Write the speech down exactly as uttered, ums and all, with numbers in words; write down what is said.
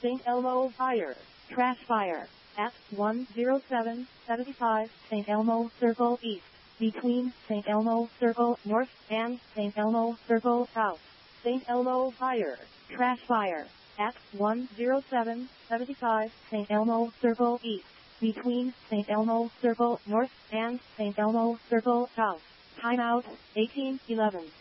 Saint Elmo Fire, Trash Fire, at one oh seven seventy-five Saint Elmo Circle East, between Saint Elmo Circle North and Saint Elmo Circle South. Saint Elmo Fire, Trash Fire, at one oh seven seventy-five Saint Elmo Circle East, between Saint Elmo Circle North and Saint Elmo Circle South. Timeout, eighteen eleven.